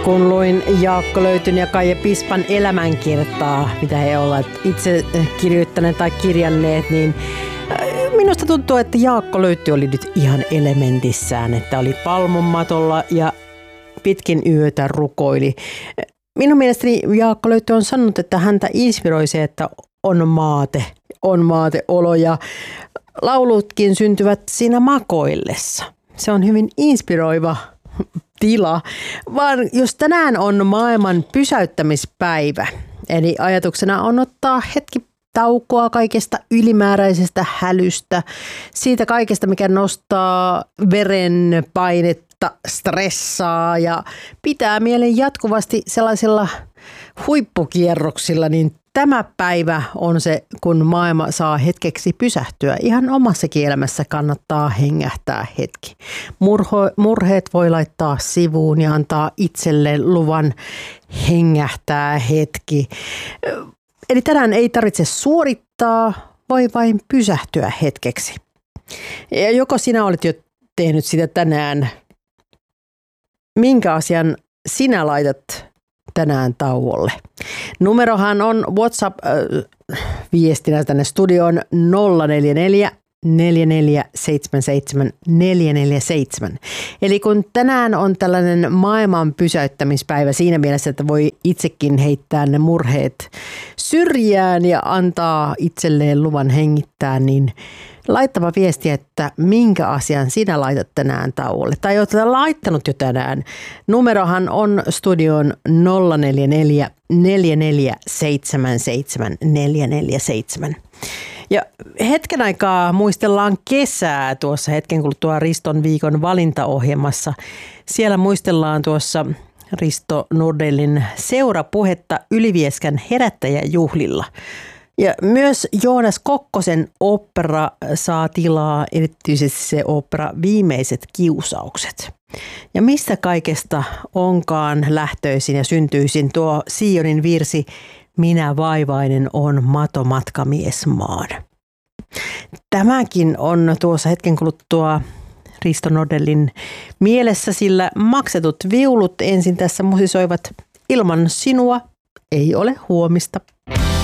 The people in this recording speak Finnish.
Kun luin Jaakko Löytyn ja Kaija Pispan elämänkirtaa, mitä he ovat itse kirjoittaneet tai kirjanneet, niin minusta tuntuu, että Jaakko Löyty oli nyt ihan elementissään, että oli palmonmatolla ja pitkin yötä rukoili. Minun mielestäni Jaakko Löyty on sanonut, että häntä inspiroi se, että on maateolo ja laulutkin syntyvät siinä makoillessa. Se on hyvin inspiroiva tila, vaan jos tänään on maailman pysäyttämispäivä, eli ajatuksena on ottaa hetki taukoa kaikesta ylimääräisestä hälystä, siitä kaikesta, mikä nostaa verenpainetta, stressaa ja pitää mielen jatkuvasti sellaisilla huippukierroksilla, niin tämä päivä on se, kun maailma saa hetkeksi pysähtyä. Ihan omassakin elämässä kannattaa hengähtää hetki. Murheet voi laittaa sivuun ja antaa itselleen luvan hengähtää hetki. Eli tänään ei tarvitse suorittaa, voi vain pysähtyä hetkeksi. Ja joko sinä olet jo tehnyt sitä tänään, minkä asian sinä laitat tänään tauolle? Numerohan on WhatsApp-viestinä tänne studioon 044 4477 447. Eli kun tänään on tällainen maailman pysäyttämispäivä siinä mielessä, että voi itsekin heittää ne murheet syrjään ja antaa itselleen luvan hengittää, niin laittava viesti, että minkä asian sinä laitat tänään tauolle. Tai olet laittanut jo tänään. Numerohan on studion 044 4477 447. Ja hetken aikaa muistellaan kesää tuossa hetken kuluttua Riston viikon valintaohjelmassa. Siellä muistellaan tuossa Risto Nordellin seurapuhetta Ylivieskän herättäjäjuhlilla. Ja myös Joonas Kokkosen opera saa tilaa, erityisesti se opera Viimeiset kiusaukset. Ja mistä kaikesta onkaan lähtöisin ja syntyisin tuo Sionin virsi Minä vaivainen on matomatkamies maan. Tämäkin on tuossa hetken kuluttua Risto Nordellin mielessä, sillä maksetut viulut ensin tässä musisoivat Ilman sinua ei ole huomista.